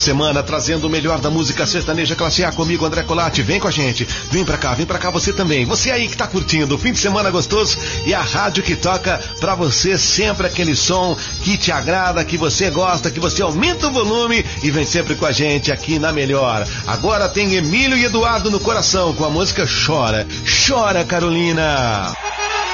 Semana trazendo o melhor da música sertaneja classe A comigo, André Colatti. Vem com a gente, vem pra cá você também. Você aí que tá curtindo o fim de semana gostoso e a rádio que toca pra você sempre aquele som que te agrada, que você gosta, que você aumenta o volume e vem sempre com a gente aqui na Melhor. Agora tem Emílio e Eduardo no coração com a música Chora, Chora Carolina.